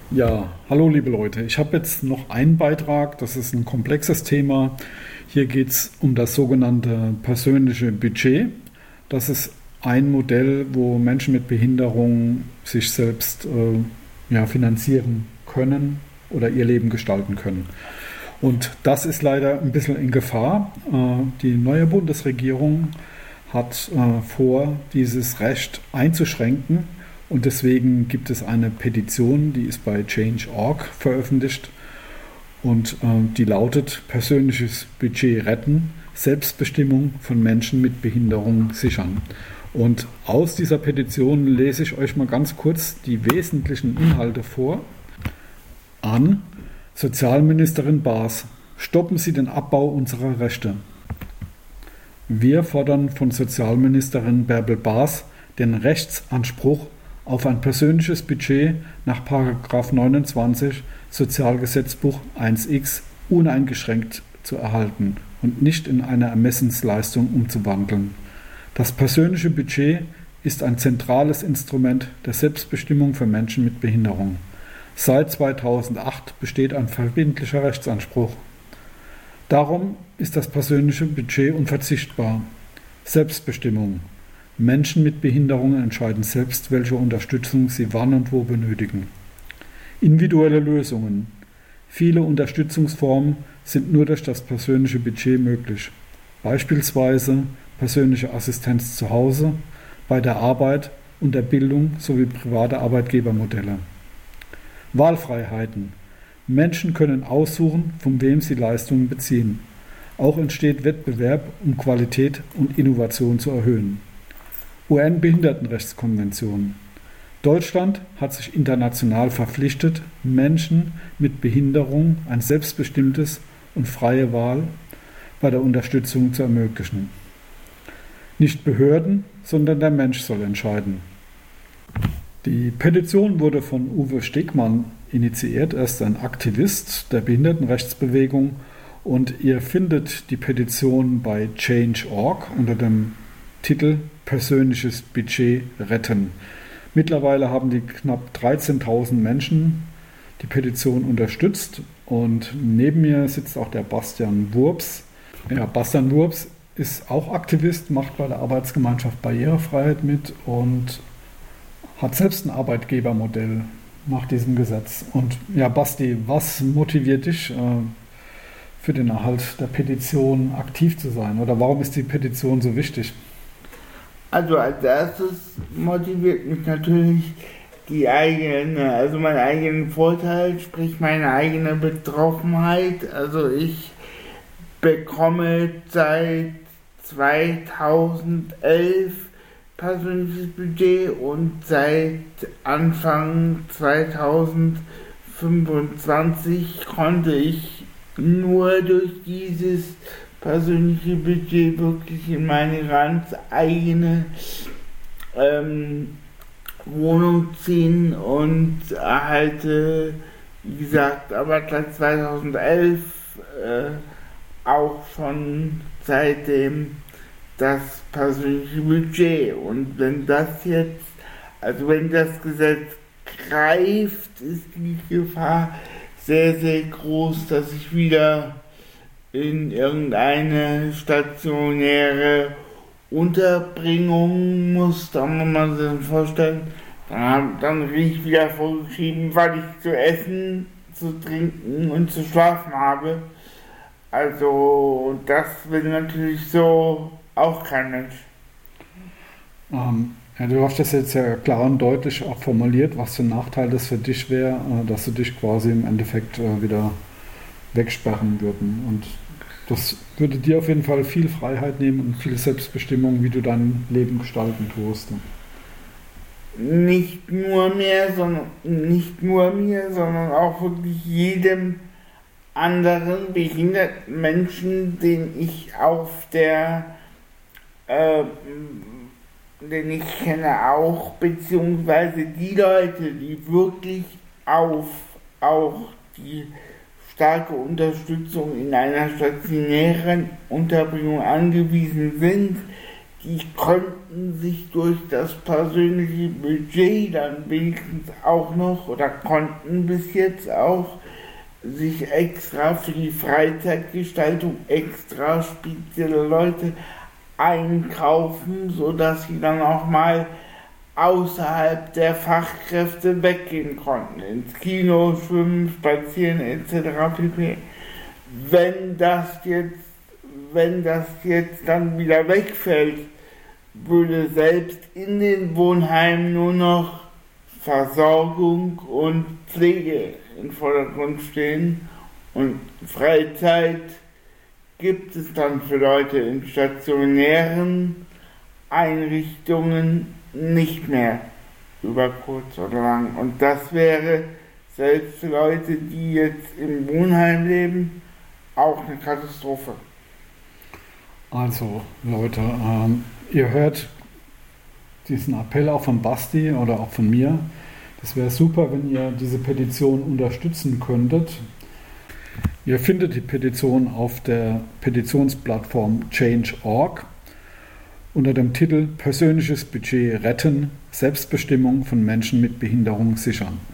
Ja, hallo liebe Leute. Ich habe jetzt noch einen Beitrag, das ist ein komplexes Thema. Hier geht es um das sogenannte persönliche Budget. Das ist ein Modell, wo Menschen mit Behinderung sich selbst ja, finanzieren können oder ihr Leben gestalten können. Und das ist leider ein bisschen in Gefahr. Die neue Bundesregierung hat vor, dieses Recht einzuschränken. Und deswegen gibt es eine Petition, die ist bei Change.org veröffentlicht. Und die lautet: Persönliches Budget retten, Selbstbestimmung von Menschen mit Behinderung sichern. Und aus dieser Petition lese ich euch mal ganz kurz die wesentlichen Inhalte vor. An Sozialministerin Baas: Stoppen Sie den Abbau unserer Rechte. Wir fordern von Sozialministerin Bärbel Baas den Rechtsanspruch auf ein persönliches Budget nach § 29 Sozialgesetzbuch 1x uneingeschränkt zu erhalten und nicht in eine Ermessensleistung umzuwandeln. Das persönliche Budget ist ein zentrales Instrument der Selbstbestimmung für Menschen mit Behinderung. Seit 2008 besteht ein verbindlicher Rechtsanspruch. Darum ist das persönliche Budget unverzichtbar. Selbstbestimmung. Menschen mit Behinderungen entscheiden selbst, welche Unterstützung sie wann und wo benötigen. Individuelle Lösungen. Viele Unterstützungsformen sind nur durch das persönliche Budget möglich. Beispielsweise persönliche Assistenz zu Hause, bei der Arbeit und der Bildung sowie private Arbeitgebermodelle. Wahlfreiheiten. Menschen können aussuchen, von wem sie Leistungen beziehen. Auch entsteht Wettbewerb, um Qualität und Innovation zu erhöhen. UN-Behindertenrechtskonvention. Deutschland hat sich international verpflichtet, Menschen mit Behinderung eine selbstbestimmtes und freie Wahl bei der Unterstützung zu ermöglichen. Nicht Behörden, sondern der Mensch soll entscheiden. Die Petition wurde von Uwe Stegmann initiiert. Er ist ein Aktivist der Behindertenrechtsbewegung und ihr findet die Petition bei Change.org unter dem Titel Persönliches Budget retten. Mittlerweile haben die knapp 13.000 Menschen die Petition unterstützt und neben mir sitzt auch der Bastian Wurps. Ja, Bastian Wurps ist auch Aktivist, macht bei der Arbeitsgemeinschaft Barrierefreiheit mit und hat selbst ein Arbeitgebermodell nach diesem Gesetz. Und ja, Basti, was motiviert dich, für den Erhalt der Petition aktiv zu sein? Oder warum ist die Petition so wichtig? Also als erstes motiviert mich natürlich mein eigenen Vorteil, sprich meine eigene Betroffenheit. Also ich bekomme seit 2011 persönliches Budget und seit Anfang 2025 konnte ich nur durch dieses persönliche Budget wirklich in meine ganz eigene Wohnung ziehen und erhalte, wie gesagt, aber seit 2011 auch schon seitdem das persönliche Budget. Und wenn das Gesetz greift, ist die Gefahr sehr, sehr groß, dass ich wieder in irgendeine stationäre Unterbringung muss. Da muss man sich vorstellen, dann kriege ich wieder vorgeschrieben, was ich zu essen, zu trinken und zu schlafen habe. Also das will natürlich so auch kein Mensch. Ja, du hast das jetzt ja klar und deutlich auch formuliert, was für ein Nachteil das für dich wäre, dass sie dich quasi im Endeffekt wieder wegsperren würden. Und das würde dir auf jeden Fall viel Freiheit nehmen und viel Selbstbestimmung, wie du dein Leben gestalten tust. Nicht nur mir, sondern auch wirklich jedem anderen behinderten Menschen, den ich den ich kenne auch, beziehungsweise die Leute, die wirklich auf auch die starke Unterstützung in einer stationären Unterbringung angewiesen sind, die konnten sich durch das persönliche Budget dann wenigstens auch noch oder konnten bis jetzt auch sich extra für die Freizeitgestaltung extra spezielle Leute einkaufen, sodass sie dann auch mal außerhalb der Fachkräfte weggehen konnten, ins Kino, schwimmen, spazieren etc. pp. Wenn das jetzt dann wieder wegfällt, würde selbst in den Wohnheimen nur noch Versorgung und Pflege im Vordergrund stehen und Freizeit gibt es dann für Leute in stationären Einrichtungen nicht mehr über kurz oder lang. Und das wäre selbst für Leute, die jetzt im Wohnheim leben, auch eine Katastrophe. Also Leute, ihr hört diesen Appell auch von Basti oder auch von mir. Das wäre super, wenn ihr diese Petition unterstützen könntet. Ihr findet die Petition auf der Petitionsplattform Change.org unter dem Titel Persönliches Budget retten, Selbstbestimmung von Menschen mit Behinderung sichern.